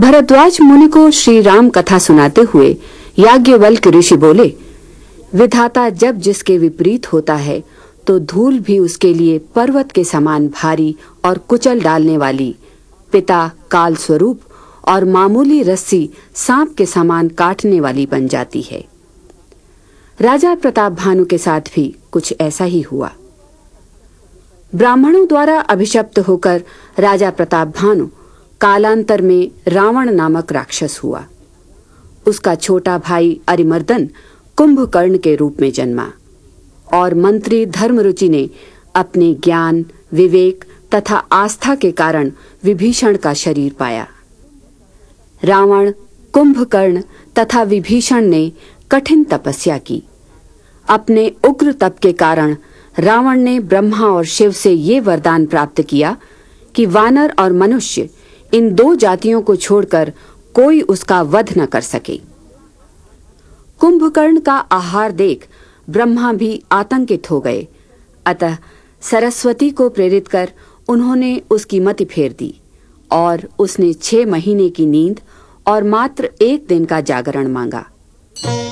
भरद्वाज मुनि को श्री राम कथा सुनाते हुए याज्ञवल्क्य ऋषि बोले, विधाता जब जिसके विपरीत होता है तो धूल भी उसके लिए पर्वत के समान भारी और कुचल डालने वाली, पिता काल स्वरूप और मामूली रस्सी सांप के समान काटने वाली बन जाती है। राजा प्रताप भानु के साथ भी कुछ ऐसा ही हुआ। ब्राह्मणों द्वारा अभिशप्त होकर राजा प्रताप भानु कालांतर में रावण नामक राक्षस हुआ। उसका छोटा भाई अरिमर्दन कुंभकर्ण के रूप में जन्मा और मंत्री धर्मरुचि ने अपने ज्ञान, विवेक तथा आस्था के कारण विभीषण का शरीर पाया। रावण, कुंभकर्ण तथा विभीषण ने कठिन तपस्या की। अपने उग्र तप के कारण रावण ने ब्रह्मा और शिव से ये वरदान प्राप्त किया कि वानर और मनुष्य इन दो जातियों को छोड़कर कोई उसका वध न कर सके। कुंभकर्ण का आहार देख ब्रह्मा भी आतंकित हो गए, अतः सरस्वती को प्रेरित कर उन्होंने उसकी मति फेर दी और उसने 6 महीने की नींद और मात्र 1 दिन का जागरण मांगा।